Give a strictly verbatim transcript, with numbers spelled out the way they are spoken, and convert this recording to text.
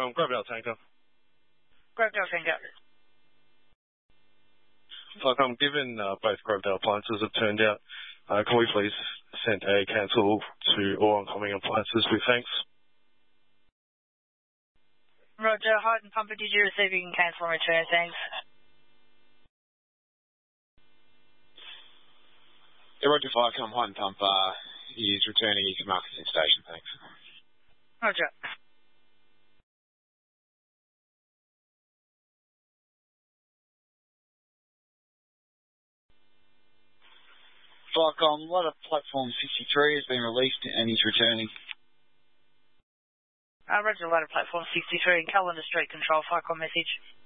um, Gravedale Tanker. Gravedale Tanker. Flycom, given uh, both Gravedale appliances have turned out, uh, can we please send a cancel to all oncoming appliances with thanks? Roger. Height and Pumper, did you receive? You can cancel and return, thanks. Yeah, Roger Flycom, Height and Pumper is returning East Marketing Station, thanks. Roger. Flycom, Ladder Platform sixty-three has been released and is returning. Uh, Roger, Ladder Platform sixty-three in Callender Street Control, Flycom message.